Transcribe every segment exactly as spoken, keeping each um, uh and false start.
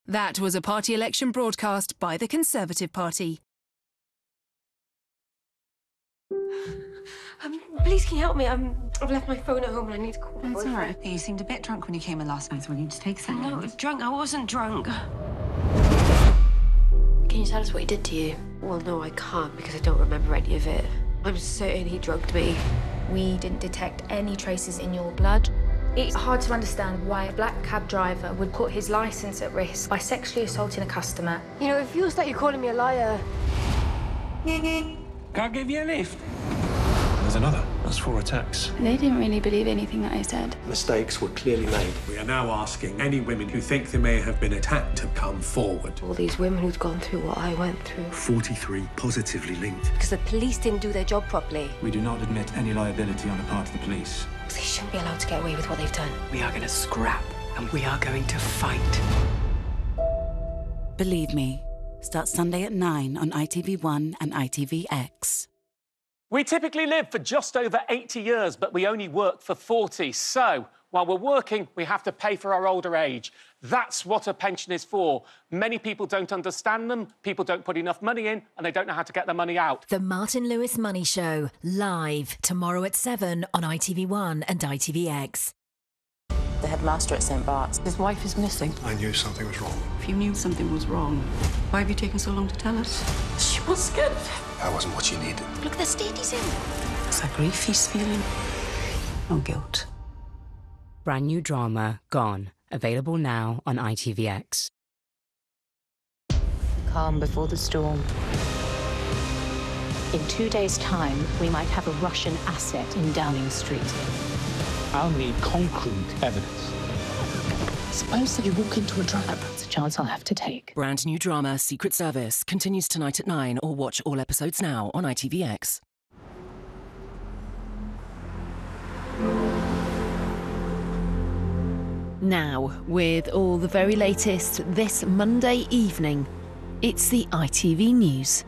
That was a party election broadcast by the Conservative Party. Um, please, can you help me? Um, I've left my phone at home and I need to call my That's boyfriend. all right. You seemed a bit drunk when you came in last night. Will you just take a second? No, I was drunk. I wasn't drunk. Can you tell us what he did to you? Well, no, I can't because I don't remember any of it. I'm certain he drugged me. We didn't detect any traces in your blood. It's hard to understand why a black cab driver would put his licence at risk by sexually assaulting a customer. You know, it feels like you're calling me a liar. Can I give you a lift? There's another. That's four attacks. They didn't really believe anything that I said. Mistakes were clearly made. We are now asking any women who think they may have been attacked to come forward. All these women who've gone through what I went through. forty-three positively linked. Because the police didn't do their job properly. We do not admit any liability on the part of the police. They shouldn't be allowed to get away with what they've done. We are going to scrap, and we are going to fight. Believe Me starts Sunday at nine on I T V one and I T V X. We typically live for just over eighty years, but we only work for forty. So, while we're working, we have to pay for our older age. That's what a pension is for. Many people don't understand them, people don't put enough money in, and they don't know how to get their money out. The Martin Lewis Money Show, live tomorrow at seven on I T V one and I T V X. The headmaster at Saint Bart's. His wife is missing. I knew something was wrong. If you knew something was wrong, why have you taken so long to tell us? She was scared of him. That wasn't what you needed. Look at the state he's in. Is that grief he's feeling? No guilt. Brand new drama, Gone. Available now on I T V X. Calm before the storm. In two days' time, we might have a Russian asset in Downing Street. I'll need concrete evidence. Suppose that you walk into a trap. That's a chance I'll have to take. Brand new drama, Secret Service, continues tonight at nine, or watch all episodes now on I T V X. Now, with all the very latest this Monday evening, it's the I T V News.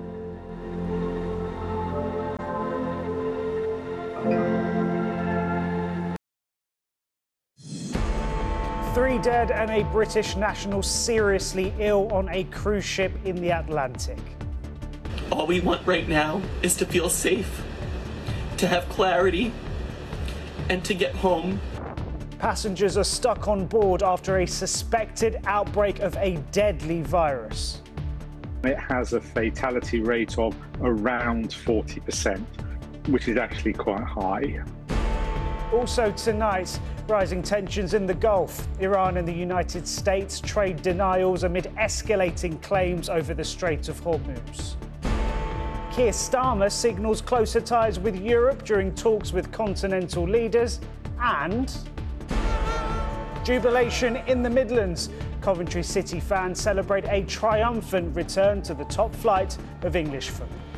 Three dead and a British national seriously ill on a cruise ship in the Atlantic. All we want right now is to feel safe, to have clarity, and to get home. Passengers are stuck on board after a suspected outbreak of a deadly virus. It has a fatality rate of around forty percent, which is actually quite high. Also tonight, rising tensions in the Gulf. Iran and the United States trade denials amid escalating claims over the Strait of Hormuz. Keir Starmer signals closer ties with Europe during talks with continental leaders. And jubilation in the Midlands. Coventry City fans celebrate a triumphant return to the top flight of English football.